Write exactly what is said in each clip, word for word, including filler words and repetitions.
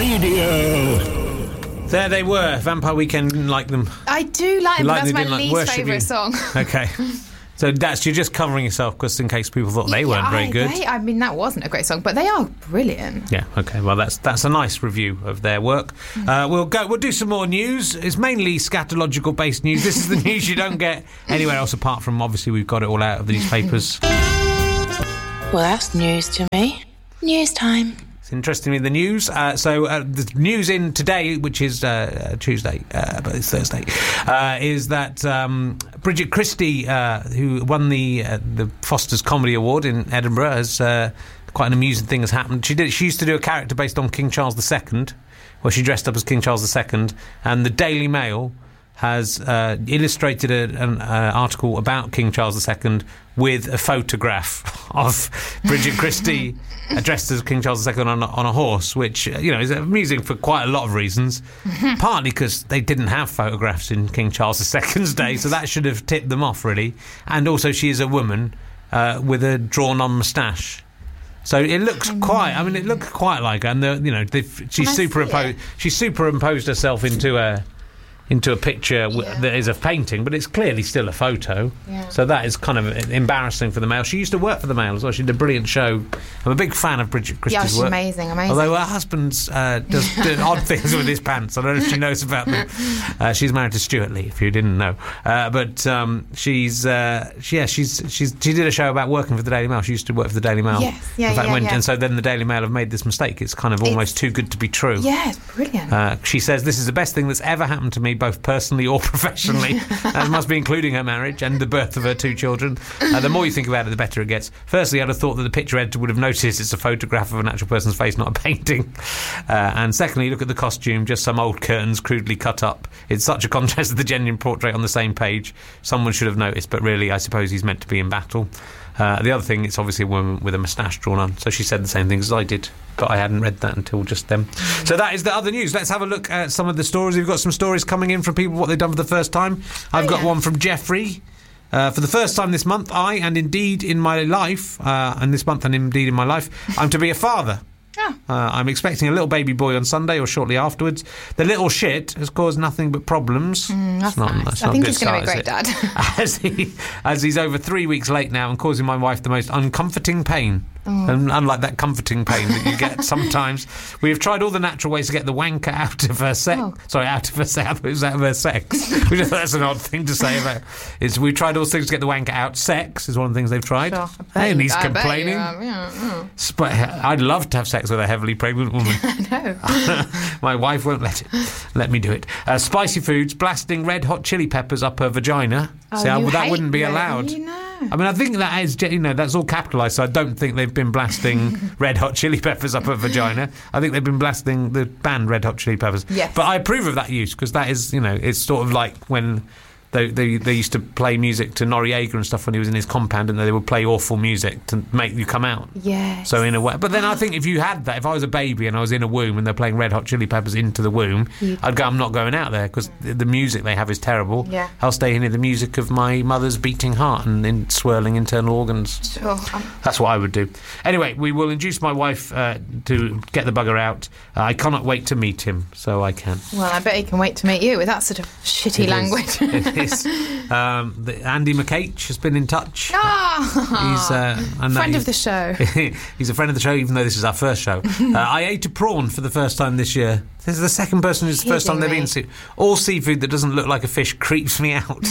Radio. There they were. Vampire Weekend, didn't like them. I do like them, like but that's them, my like least favourite song. Okay. So that's, you're just covering yourself because in case people thought they Yeah, weren't very I, good. They, I mean, that wasn't a great song, but they are brilliant. Yeah, okay. Well, that's that's a nice review of their work. Uh, we'll go. We'll do some more news. It's mainly scatological-based news. This is the news you don't get anywhere else apart from, obviously, we've got it all out of the newspapers. Well, that's news to me. News time. Interestingly, the news. Uh, so uh, the news in today, which is uh, Tuesday, uh, but it's Thursday, uh, is that um, Bridget Christie, uh, who won the uh, the Foster's Comedy Award in Edinburgh, has uh, quite an amusing thing has happened. She did. She used to do a character based on King Charles the Second, where she dressed up as King Charles the Second, and the Daily Mail has uh, illustrated a, an uh, article about King Charles the Second with a photograph of Bridget Christie dressed as King Charles the Second on a, on a horse, which, you know, is amusing for quite a lot of reasons. Partly because they didn't have photographs in King Charles the Second's day, so that should have tipped them off, really. And also she is a woman uh, with a drawn-on moustache. So it looks quite. I mean, it looked quite like her. And the, you know, she's superimposed. She superimposed herself into a into a picture w- yeah. that is a painting, but it's clearly still a photo. Yeah. So that is kind of embarrassing for the Mail. She used to work for the Mail as well. She did a brilliant show. I'm a big fan of Bridget Christie's yeah, she's work. amazing, amazing. Although her husband uh, does do odd things with his pants. I don't know if she knows about them. Uh, she's married to Stuart Lee, if you didn't know. Uh, but um, she's, uh, she, yeah, she's, she's, she did a show about working for the Daily Mail. She used to work for the Daily Mail. Yes, yeah, In fact, yeah, went, yeah. And so then the Daily Mail have made this mistake. It's kind of almost It's- too good to be true. Yeah, it's brilliant. Uh, she says, this is the best thing that's ever happened to me, both personally or professionally. That must be including her marriage and the birth of her two children. Uh, the more you think about it, the better it gets. Firstly, I'd have thought that the picture editor would have noticed it's a photograph of an actual person's face, not a painting. Uh, and secondly, look at the costume, just some old curtains crudely cut up. It's such a contrast to the genuine portrait on the same page. Someone should have noticed, but really, I suppose he's meant to be in battle. Uh, the other thing, it's obviously a woman with a moustache drawn on, so she said the same things as I did, but I hadn't read that until just then. So that is the other news. Let's have a look at some of the stories. We've got some stories coming in from people, what they've done for the first time. I've Oh, got yeah. one from Jeffrey. Uh, for the first time this month, I, and indeed in my life, uh, and this month and indeed in my life, I'm to be a father. Oh. Uh, I'm expecting a little baby boy on Sunday or shortly afterwards. The little shit has caused nothing but problems. Mm, that's It's not- nice. that's I not think good he's going to be a start, great is it? dad. as he as he's over three weeks late now and causing my wife the most uncomforting pain. And unlike that comforting pain that you get sometimes, we have tried all the natural ways to get the wanker out of her sex. Oh. Sorry, out of her sex. Out of her sex. Which is, that's an odd thing to say about. Is we've tried all things to get the wanker out. Sex is one of the things they've tried. Sure, I bet Hey, and you- he's I bet you complaining. have, yeah, mm. Sp- I'd love to have sex with a heavily pregnant woman. No. My wife won't let it. Let me do it. Uh, spicy foods, blasting red hot chili peppers up her vagina. Oh, See, I- you that hate wouldn't be red- allowed. You know. I mean, I think that is, you know, that's all capitalised, so I don't think they've been blasting red hot chili peppers up her vagina. I think they've been blasting the band Red Hot Chili Peppers. Yes. But I approve of that use, because that is, you know, it's sort of like when they, they they used to play music to Noriega and stuff when he was in his compound, and they would play awful music to make you come out. Yes. So in a way, but then I think if you had that, if I was a baby and I was in a womb and they're playing Red Hot Chili Peppers into the womb, You'd- I'd go, I'm not going out there, because the, the music they have is terrible. Yeah. I'll stay in the music of my mother's beating heart and in swirling internal organs. Sure. Um, That's what I would do. Anyway, we will induce my wife uh, to get the bugger out. Uh, I cannot wait to meet him, so I can. well, I bet he can wait to meet you with that sort of shitty It is. language. It is. Um, the, Andy McH has been in touch. Ah, He's uh, I know friend he's- of the show. He's a friend of the show, even though this is our first show. uh, I ate a prawn for the first time this year. This is the second person who's the first time they've Kidding eaten me. sea- all seafood that doesn't look like a fish creeps me out.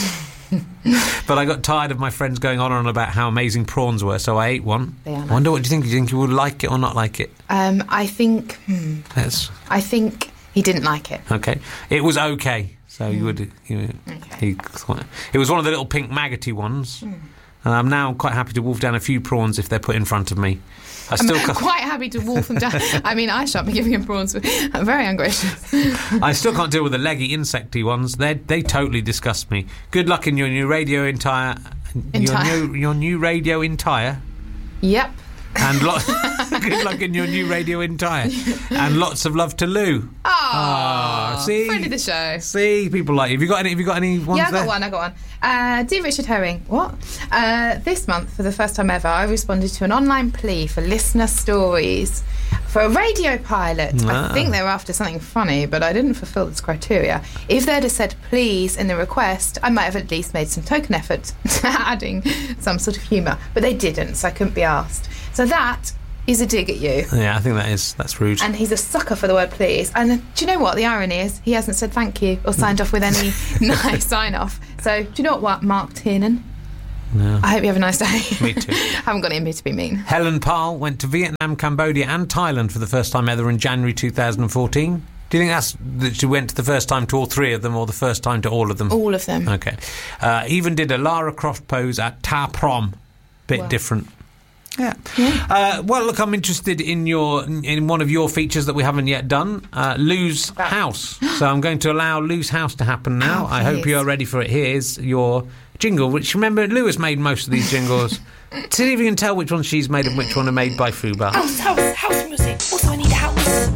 But I got tired of my friends going on and on about how amazing prawns were, so I ate one. They are I wonder what do you think? Do you think you would like it or not like it? Um, I think. Hmm, That's I think he didn't like it. okay. It was okay. So you would. You, Okay. he, it was one of the little pink maggoty ones. And I'm now quite happy to wolf down a few prawns if they're put in front of me. I I'm still can't. quite happy to wolf them down. I mean, I shan't be giving him prawns. I'm very ungracious. I still can't deal with the leggy, insecty ones. They they totally disgust me. Good luck in your new radio entire. Entire. Your new your new radio entire. Yep. And lot, good luck in your new radio entire. And lots of love to Lou. Oh, see, friend of the show. See, people like you. Have you got any? Have you got any ones Yeah, I got there? one. I got one. Uh, Dear Richard Herring, what? Uh, this month, for the first time ever, I responded to an online plea for listener stories for a radio pilot. Ah. I think they were after something funny, but I didn't fulfil this criteria. If they'd have said please in the request, I might have at least made some token effort to adding some sort of humour. But they didn't, so I couldn't be asked. So that is a dig at you. Yeah, I think that is that's rude. And he's a sucker for the word please. And uh, do you know what the irony is? He hasn't said thank you or signed off with any nice sign off. So do you know what, Mark Tiernan? No. I hope you have a nice day. Me too. I haven't got it in me to be mean. Helen Parle went to Vietnam, Cambodia and Thailand for the first time ever in January two thousand fourteen. Do you think that's that she went the first time to all three of them or the first time to all of them? All of them. Okay. Uh, even did a Lara Croft pose at Ta Prom. Bit Well. different. Yeah. Yeah. Uh, well, look, I'm interested in your in one of your features that we haven't yet done, uh, Lou's house. So I'm going to allow Lou's house to happen now. Oh, I hope please. you're ready for it. Here's your jingle, which, remember, Lou has made most of these jingles. See if you can tell which one she's made and which one are made by Fubar. House, house, house music. Also, I need a house.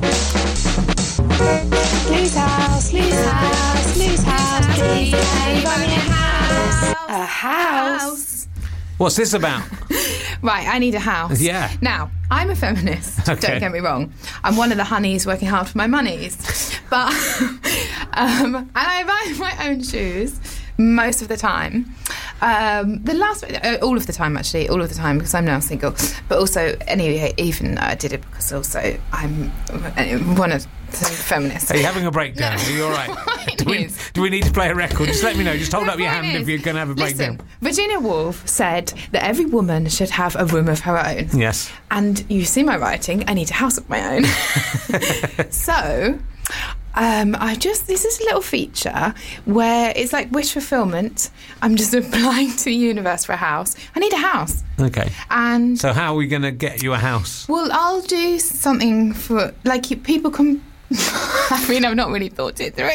Lou's house, Lou's house, Lou's house. Please, anybody in a house? A house. What's this about? Right, I need a house. Yeah. Now, I'm a feminist, Okay. don't get me wrong. I'm one of the honeys working hard for my monies. But, um, and I buy my own shoes most of the time. Um, the last, uh, all of the time actually, all of the time because I'm now single. But also, anyway, even I did it because also I'm one of the feminists. Are you having a breakdown? Are you all right? Point do, we, is- do we need to play a record? Just let me know. Just hold The up your point hand is- if you're going to have a breakdown. Listen, Virginia Woolf said that every woman should have a room of her own. Yes. And you see my writing, I need a house of my own. So, um, I just, this is a little feature where it's like wish fulfillment. I'm just applying to the universe for a house. I need a house. Okay. And, So how are we going to get you a house? well, I'll do something for, like, you- people can. I mean, I've not really thought it through.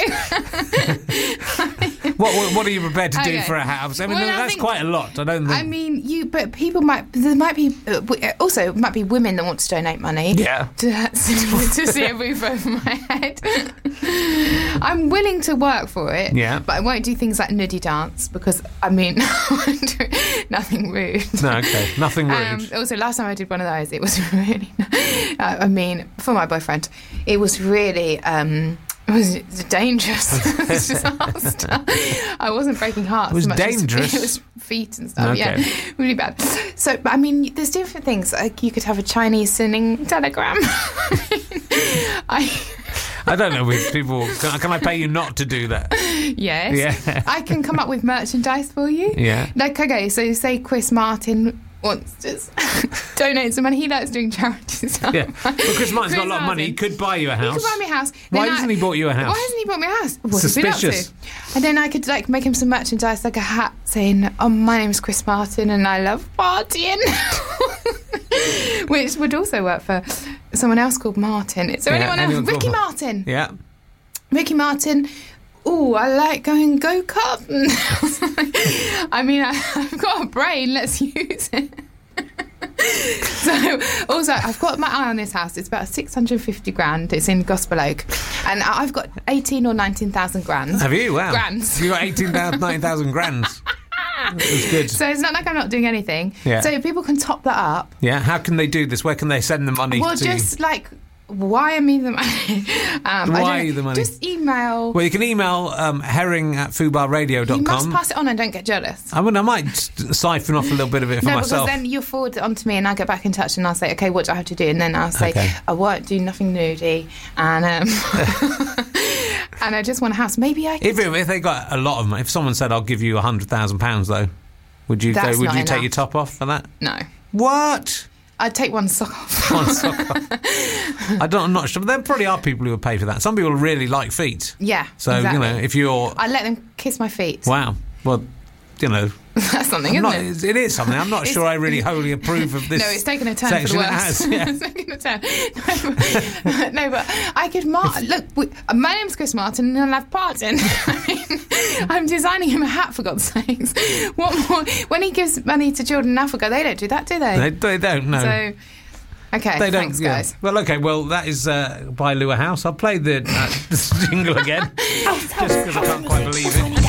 What, what what are you prepared to do Okay. for a house? I mean, Well, I that's think- quite a lot. I don't think. I mean, you, but people might, there might be, uh, w- also, might be women that want to donate money. Yeah. To, to see a roof over my head. I'm willing to work for it. Yeah. But I won't do things like nudie dance because, I mean, nothing rude. No, okay. Nothing rude. Um, also, last time I did one of those, it was really, uh, I mean, for my boyfriend, it was really, um, it was dangerous. It was disaster. I wasn't breaking hearts. It was so much as- dangerous? It was feet and stuff, Okay. yeah. Really bad. So, but I mean, there's different things. Like, you could have a Chinese sending telegram. I, I don't know if people. Can, can I pay you not to do that? yes. Yeah. I can come up with merchandise for you. Yeah. Like, okay, so say Chris Martin wants to donate some money. He likes doing charity stuff. Yeah. Well, Chris Martin's got a Chris lot of money. He Martin. could buy you a He house. could buy me a house. Why Then hasn't I- he bought you a house? Why hasn't he bought me a house? What's he been up Suspicious. to? And then I could like make him some merchandise, like a hat saying, "Oh, my name's Chris Martin, and I love partying," which would also work for someone else called Martin. Is there Yeah, anyone anyone else? called Ricky Mar- Martin. Yeah. Ricky Martin. Oh, I like going go karting. I mean, I, I've got a brain. Let's use it. So, also, I've got my eye on this house. It's about six hundred fifty grand. It's in Gospel Oak, and I- I've got eighteen or nineteen thousand grand. Have you? Wow. Grands. You got eighteen thousand, nine thousand grands. That's good. So it's not like I'm not doing anything. Yeah. So people can top that up. Yeah. How can they do this? Where can they send the money Well, to? just like wire me the money. Um, I Wire don't- you the money. Just email. Well, you can email um, herring at fubar radio dot you must com. pass it on and don't get jealous. I mean, I might s- siphon off a little bit of it for No, myself. because then you forward it on to me and I get back in touch and I'll say, okay, what do I have to do? And then I'll say, Okay. I won't do nothing nudie. And um, and I just want a house. Maybe I can. If, if they got a lot of money, if someone said, "I'll give you a hundred thousand pounds," though, would you? That's Go, would not you take enough. your top off for that? No. What? I'd take one sock off. One sock off. I don't. I'm not sure. But there probably are people who would pay for that. Some people really like feet. Yeah. So exactly. you know, if you're I let them kiss my feet. wow, well, you know, That's something, I'm isn't not, it? it is something. I'm not It's- sure I really wholly approve of this. No, it's taken a turn section. for the It worse. has, yeah. It's taken a turn. No, but, no, but I could. Mar- look, we, my name's Chris Martin, and I love Parton. I mean, I'm designing him a hat, for God's sakes. What more? When he gives money to children in Africa, they don't do that, do they? They, they don't, no. So, okay, they don't, thanks, yeah. guys. Well, okay, well, that is uh, by Lua House. I'll play the, uh, the jingle again, just because I can't quite believe it.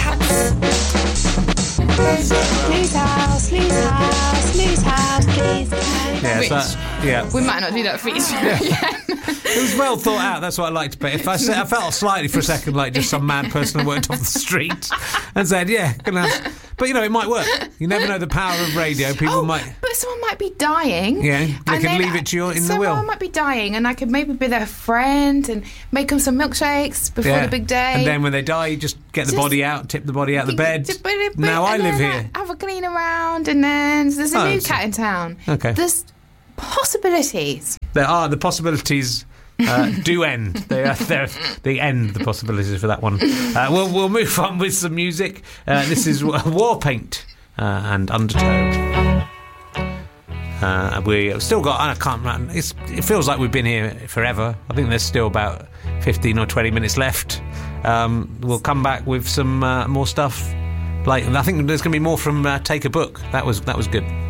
Lou's house, Lou's house, Lou's house, please. Yeah, Which- so, yeah. We might not do that feature again. It was well thought out. That's what I liked. But if I said, I felt slightly for a second like just some mad person who worked off the street and said, "Yeah, gonna have." But you know, it might work. You never know the power of radio. People Oh, might. but someone might be dying. Yeah, they and could then leave it to you in the someone will. might be dying, and I could maybe be their friend and make them some milkshakes before Yeah. the big day. And then when they die, you just get the Just- body out, tip the body out the bed. To put it- Now I and live then here. Have a clean around, and then there's a Oh, new it's- cat in town. Okay. There's possibilities. There are the possibilities. Uh, do end. They are they're- they end the possibilities for that one. Uh, we'll we'll move on with some music. Uh, this is Warpaint uh, and Undertow. Uh, we still got. I can't remember. It's, it feels like we've been here forever. I think there's still about fifteen or twenty minutes left. Um, we'll come back with some uh, more stuff. Like I think there's going to be more from uh, Take a Book. That was that was good.